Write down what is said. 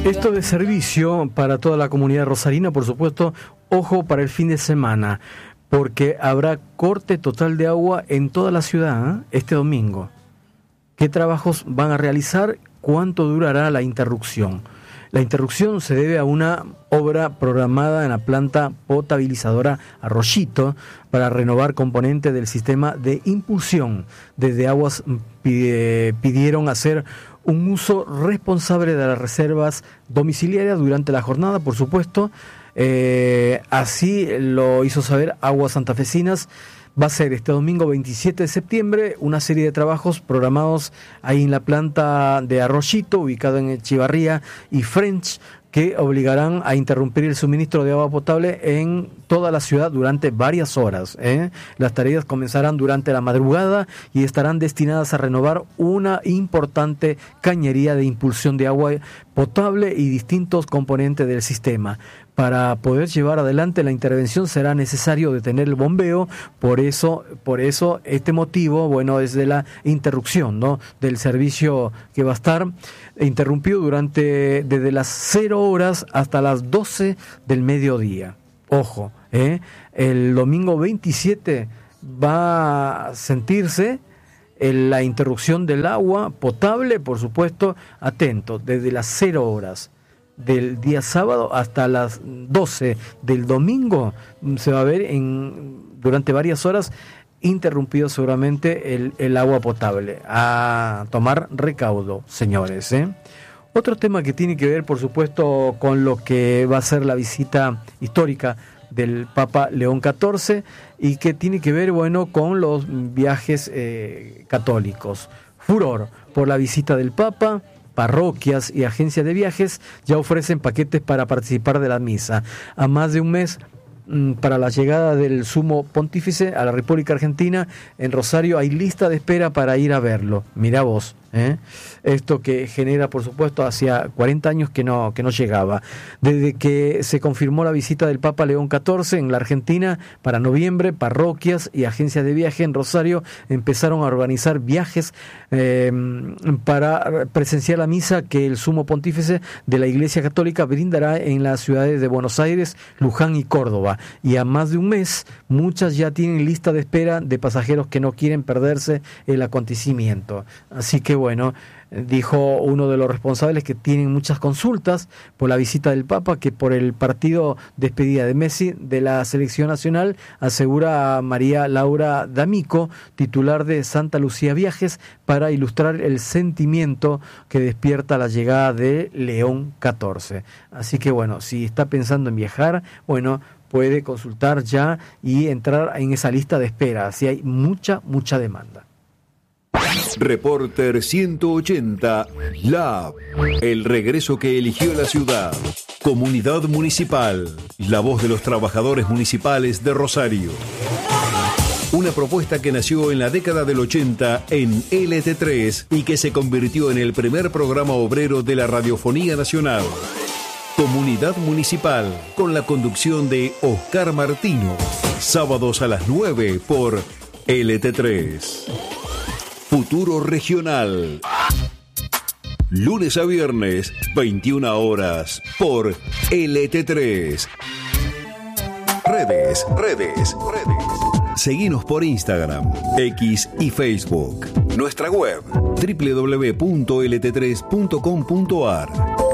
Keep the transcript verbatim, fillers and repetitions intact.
Esto de servicio para toda la comunidad rosarina, por supuesto, ojo para el fin de semana, porque habrá corte total de agua en toda la ciudad, ¿eh? Este domingo. ¿Qué trabajos van a realizar? ¿Cuánto durará la interrupción? La interrupción se debe a una obra programada en la planta potabilizadora Arroyito para renovar componentes del sistema de impulsión. Desde Aguas pidieron hacer un uso responsable de las reservas domiciliarias durante la jornada, por supuesto. Eh, así lo hizo saber Aguas Santafesinas. Va a ser este domingo veintisiete de septiembre una serie de trabajos programados ahí en la planta de Arroyito, ubicado en Echevarría y French, que obligarán a interrumpir el suministro de agua potable en toda la ciudad durante varias horas. ¿eh? Las tareas comenzarán durante la madrugada y estarán destinadas a renovar una importante cañería de impulsión de agua potable y distintos componentes del sistema. Para poder llevar adelante la intervención será necesario detener el bombeo, por eso, por eso este motivo, bueno, es de la interrupción, ¿no? Del servicio que va a estar interrumpido durante desde las cero horas hasta las doce del mediodía. Ojo, ¿eh? El domingo veintisiete va a sentirse la interrupción del agua potable, por supuesto, atento, desde las cero horas del día sábado hasta las doce del domingo se va a ver en, durante varias horas interrumpido seguramente el, el agua potable. A tomar recaudo, señores, ¿eh? Otro tema que tiene que ver, por supuesto, con lo que va a ser la visita histórica del Papa León catorce y que tiene que ver, bueno, con los viajes eh, católicos. Furor por la visita del Papa. Parroquias y agencias de viajes ya ofrecen paquetes para participar de la misa. A más de un mes mmm, para la llegada del Sumo Pontífice a la República Argentina, en Rosario hay lista de espera para ir a verlo. Mirá vos, ¿eh? Esto que genera, por supuesto, hacía cuarenta años que no, que no llegaba. Desde que se confirmó la visita del Papa León catorce en la Argentina para noviembre, parroquias y agencias de viaje en Rosario empezaron a organizar viajes eh, para presenciar la misa que el Sumo Pontífice de la Iglesia Católica brindará en las ciudades de Buenos Aires, Luján y Córdoba. Y a más de un mes, muchas ya tienen lista de espera de pasajeros que no quieren perderse el acontecimiento. Así que bueno, dijo uno de los responsables que tienen muchas consultas por la visita del Papa, que por el partido despedida de Messi de la selección nacional, asegura María Laura D'Amico, titular de Santa Lucía Viajes, para ilustrar el sentimiento que despierta la llegada de León catorce. Así que bueno, si está pensando en viajar, bueno, puede consultar ya y entrar en esa lista de espera, si hay mucha, mucha demanda. Reporter ciento ochenta, Lab, el regreso que eligió la ciudad. Comunidad Municipal, la voz de los trabajadores municipales de Rosario. Una propuesta que nació en la década del ochenta en L T tres y que se convirtió en el primer programa obrero de la radiofonía nacional. Comunidad Municipal, con la conducción de Oscar Martino. Sábados a las nueve por L T tres. Futuro Regional. Lunes a viernes, veintiuna horas, por L T tres. Redes, redes, redes. Seguinos por Instagram, X y Facebook. Nuestra web, doble u doble u doble u punto l t tres punto com punto a r.